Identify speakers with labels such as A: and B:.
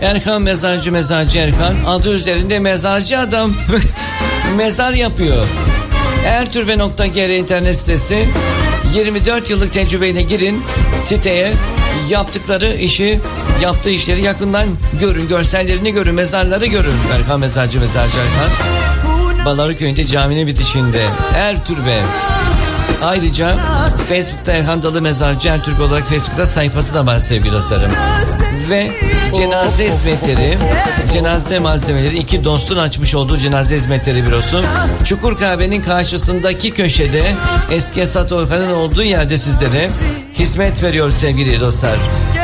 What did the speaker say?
A: Erkan Mezarcı, Mezarcı Erkan. Adı üzerinde mezarcı adam. Mezar yapıyor. Ertürbe.gr internet sitesi. 24 yıllık tecrübeyle girin siteye, yaptıkları işi, yaptığı işleri yakından görün, görsellerini görün, mezarları görün. Erkan Mezarcı, Mezarcı Erkan. Balarıköy'ünde caminin bitişinde. Ertürbe. Ayrıca Facebook'ta Erhan Dalı Mezarcı Ertürbe olarak Facebook'ta sayfası da var sevgili dostlarım. Ve cenaze hizmetleri, cenaze malzemeleri, iki dostun açmış olduğu cenaze hizmetleri bürosu. Çukur Kahve'nin karşısındaki köşede, eski Esat Orkan'ın olduğu yerde sizlere hizmet veriyor sevgili dostlar.